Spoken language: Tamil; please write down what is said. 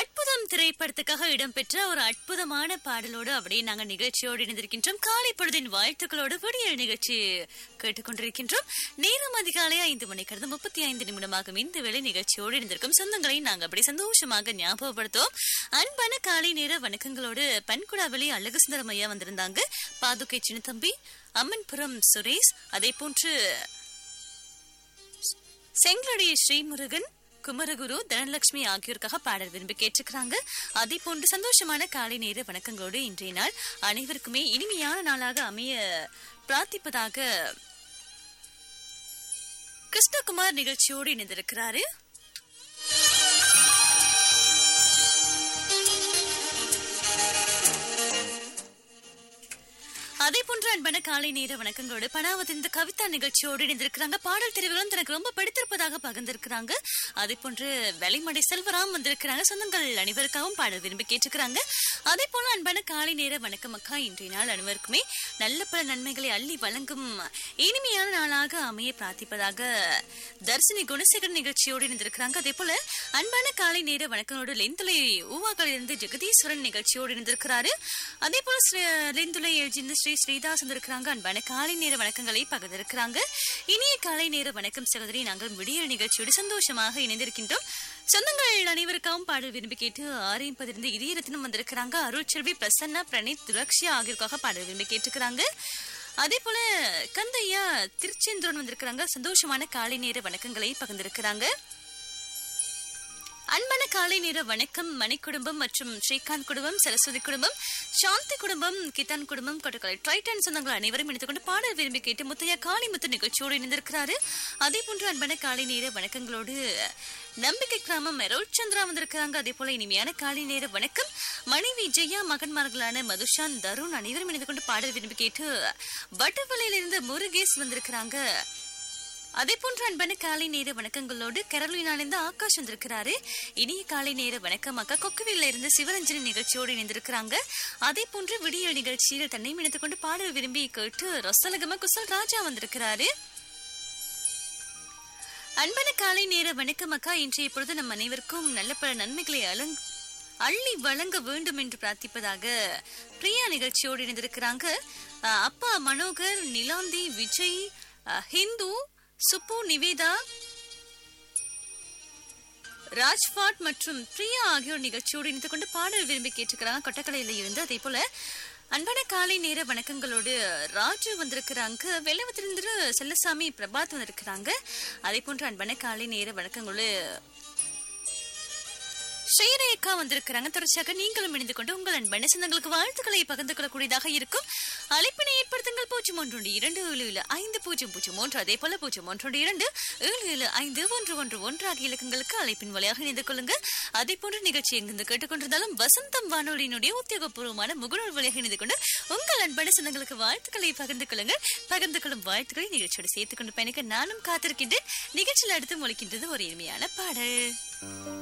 அற்புதம் திரைப்படத்துக்காக இடம்பெற்ற ஒரு அற்புதமான பாடலோடு அப்படியே நாங்கள் நிகழ்ச்சியோடு இணைந்திருக்கின்றோம். காலை பொழுதின் வாழ்த்துக்களோடு விடியல் நிகழ்ச்சி கேட்டுக்கொண்டிருக்கின்றோம். நேரம் அதிகாலை 5 மணிக்கு 35 நிமிடமாகும் இந்த வேளை நிகழ்ச்சியோடு இணைந்திருக்கும் சொந்தங்களை நாங்கள் அப்படி சந்தோஷமாக ஞாபகப்படுத்துவோம். அன்பான காலை நேர வணக்கங்களோடு பன்குடாவளி அழகு சுந்தரம் ஐயா வந்திருந்தாங்க. பாதுகை சின்னத்தம்பி, அம்மன்புரம் சுரேஷ், அதே போன்று செங்கலடி ஸ்ரீமுருகன், குமரகுரு, தனலட்சுமி ஆகியோருக்காக பாடல் விரும்பி கேட்டுக்கிறாங்க. அதே போன்று சந்தோஷமான காலை நேர வணக்கங்களோடு இன்றைய நாள் அனைவருக்குமே இனிமையான நாளாக அமைய பிரார்த்திப்பதாக கிருஷ்ணகுமார் நிகழ்ச்சியோடு இணைந்திருக்கிறாரு. அதே போன்ற அன்பான காலை நேர வணக்கங்களோடு பணாவத் இந்த கவிதா நிகழ்ச்சியோடு இணைந்திருக்கிறாங்க. பாடல் தெரிவுகளும் தனக்கு ரொம்ப பிடித்திருப்பதாக பகிர்ந்திருக்கிறாங்க. அதே போன்று வெளிமடை செல்வராம் வந்திருக்கிறாங்க. சொந்தங்கள் அனைவருக்காகவும் பாடல் விரும்பி கேட்டுக்கிறாங்க. அதே போல அன்பான காலை நேர வணக்கம் அக்கா, இன்றைய நாள் அனைவருக்குமே நல்ல பல நன்மைகளை அள்ளி வழங்கும் இனிமையான நாளாக அமைய பிரார்த்திப்பதாக தர்சினி குணசேகரன் நிகழ்ச்சியோடு இணைந்திருக்கிறாங்க. அதே போல அன்பான காலை நேர வணக்கங்களோடு லெந்துலை ஊவாக்களிலிருந்து ஜெகதீஸ்வரன் நிகழ்ச்சியோடு இணைந்திருக்கிறாரு. அதே போல லெந்துலை ஸ்ரீ ஸ்ரீதாஸ் வந்திருக்கிறாங்க. அன்பான காலை நேர வணக்கங்களை பகிர்ந்திருக்கிறாங்க. இனிய காலை நேர வணக்கம் சகோதரி, நாங்கள் விடியல் நிகழ்ச்சியோடு சந்தோஷமாக இணைந்திருக்கின்றோம். சொந்தங்கள் அனைவருக்காகவும் பாடல் விரும்பி கேட்டு 6:30 இதயரத்தினம் வந்திருக்கிறாங்க. அருள்செல்வி, பிரசன்னா, பிரணீத், துலக்ஷியா ஆகியோருக்காக பாடல் விரும்பி கேட்டுக்கிறாங்க. அதே போல கந்தையா திருச்செந்தூரன் வந்திருக்கிறாங்க. சந்தோஷமான காலை நேர வணக்கங்களை பகிர்ந்திருக்கிறாங்க. அன்பான காலை நேர வணக்கம் மணி குடும்பம் மற்றும் ஸ்ரீகாந்த் குடும்பம், சரஸ்வதி குடும்பம், சாந்தி குடும்பம், கிதான் குடும்பம், கொட்டக்கலை ட்ரைட்டன் சொந்தங்கள் அனைவரும் இணைத்துக்கொண்டு பாடல் விரும்பி கேட்டு முத்தையா காளிமுத்து நிகழ்ச்சியோடு இணைந்திருக்கிறாரு. அதே போன்று அன்பான காலை நேர வணக்கங்களோடு நம்பிக்கை கிராமம் மெரோல் சந்திரா வந்திருக்கிறாங்க. அதே போல இனிமையான காலை நேர வணக்கம் மனைவி ஜெயா, மகன்மார்களான மதுஷான், தருண் அனைவரும் இணைத்துக்கொண்டு பாடல் விரும்பி கேட்டு வட்டவலையிலிருந்து முருகேஷ் வந்திருக்கிறாங்க. அதே போன்று அன்பான காலை நேர வணக்கங்களோடு கரோலினாலிருந்து ஆகாஷ் வந்திருக்கிறாரு. இனிய காலை நேர வணக்கம் அக்கா, கொக்குவில இருந்து சிவரஞ்சனி நிகழ்ச்சியோடு இணைந்திருக்கிறாங்க. அதே போன்று விடியல் நிகழ்ச்சியில் தன்னை இணைத்துக் கொண்டு பாடல் விரும்பி கேட்டு ரசலகம குசல் ராஜா வந்திருக்கிறாரு. அன்பான காலை நேர வணக்கம் அக்கா, இன்றைய பொழுது நம் அனைவருக்கும் நல்ல பல நன்மைகளை அள்ளி வழங்க வேண்டும் என்று பிரார்த்திப்பதாக பிரியா நிகழ்ச்சியோடு இணைந்திருக்கிறாங்க. அப்பா மனோகர், நிலாந்தி, விஜய், ஹிந்து, சுப்பு, நிவேதா, ராஜ்பாட் மற்றும் பிரியா ஆகியோர் நிகழ்ச்சியோடு இணைத்துக் கொண்டு பாடல் விரும்பி கேட்டுக்கிறாங்க கொட்டக்கலையில இருந்து. அதே போல அன்பான காலை நேர வணக்கங்களோடு ராஜு வந்திருக்கிறாங்க. வெள்ளவத்திலிருந்து செல்லசாமி, பிரபாத் வந்திருக்கிறாங்க. அதே போன்று அன்பான காலை நேர வணக்கங்களோடு ஸ்ரீரேகா வந்திருக்கிறாங்க. தொடர்ச்சியாக நீங்களும் இணைந்து கொண்டு உங்கள் அன்பான சொந்தங்களுக்கு வாழ்த்துக்களை பகிர்ந்து கொள்ளக்கூடியதாக இருக்கும். அழைப்பினை ஏற்படுத்துங்கள் 012277500 அதே போல 01227751111 ஆகிய இலக்கங்களுக்கு அழைப்பின் வழியாக இணைந்து கொள்ளுங்கள். அதே போன்ற நிகழ்ச்சி எங்கிருந்து கேட்டுக்கொண்டிருந்தாலும் வசந்தம் வானொலியினுடைய உத்தியோகபூர்வமான முகநூல் வழியாக இணைந்து கொண்டு உங்கள் அன்பான சொந்தங்களுக்கு வாழ்த்துக்களை பகிர்ந்து கொள்ளுங்கள். பகிர்ந்து கொள்ளும் வாழ்த்துக்களை நிகழ்ச்சியோடு சேர்த்துக் கொண்டு பயணிக்க நானும் காத்திருக்கின்றேன். நிகழ்ச்சியில் அடுத்து முளைக்கின்றது ஒரு இனிமையான பாடல்.